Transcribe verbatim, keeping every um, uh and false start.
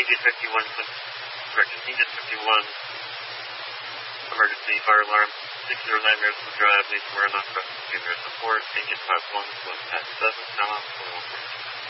Aegis fifty-one, correction, Aegis fifty-one, emergency fire alarm, six zero nine Marisol Drive, Nathan Moreno, crossing Junior support, Aegis five one, one past seven, now on four one four.